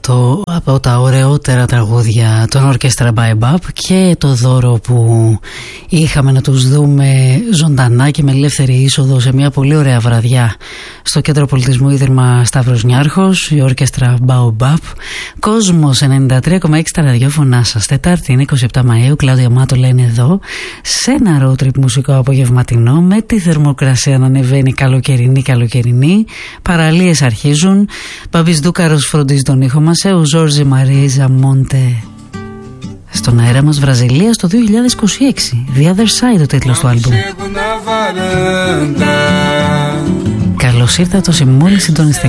από τα ωραιότερα τραγούδια των Orchestra Baobab και το δώρο που είχαμε να τους δούμε ζωντανά και με ελεύθερη είσοδο σε μια πολύ ωραία βραδιά στο Κέντρο Πολιτισμού Ίδρυμα Σταύρος Νιάρχος, η Orchestra Baobab. Κόσμος 93,6 τα ραδιόφωνά σας. Τετάρτη είναι 27 Μαΐου, Κλάουδια Μάτολα είναι εδώ σε ένα road trip μουσικό απογευματινό με τη θερμοκρασία να ανεβαίνει καλοκαιρινή. Παραλίες αρχίζουν. Μπαμπής Ντούκαρος φροντίζει τον ήχο μας. Ο Ζόρζε Μαρίζα Μόντε στον αέρα μας, Βραζιλία στο 2026. The Other Side, ο τίτλος του άλμπουμ. Καλώς ήρθατε όσοι μόλις συντονιστήκατε.